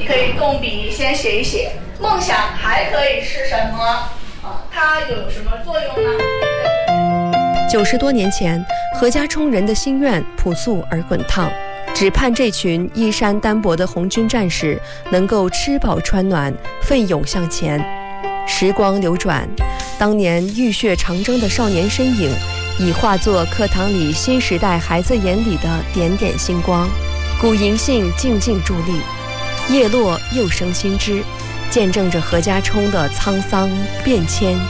你可以动笔先写一写。梦想还可以是什么啊？它有什么作用呢 ？90多年前，何家冲人的心愿朴素而滚烫，只盼这群衣衫单薄的红军战士能够吃饱穿暖，奋勇向前。时光流转，当年浴血长征的少年身影，已化作课堂里新时代孩子眼里的点点星光。古银杏静静伫立，叶落又生新枝，见证着何家冲的沧桑变迁